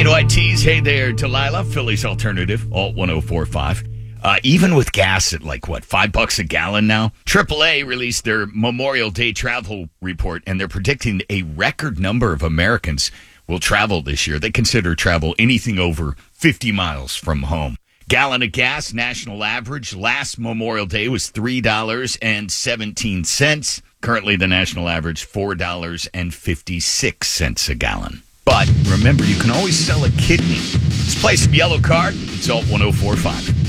KNYT's Hey There, Delilah, Philly's Alternative, Alt 1045. Even with gas at $5 a gallon now? AAA released their Memorial Day travel report, and they're predicting a record number of Americans will travel this year. They consider travel anything over 50 miles from home. Gallon of gas, national average, last Memorial Day was $3.17. Currently, the national average, $4.56 a gallon. But remember, you can always sell a kidney. Let's play some Yellow Card. It's Alt 1045.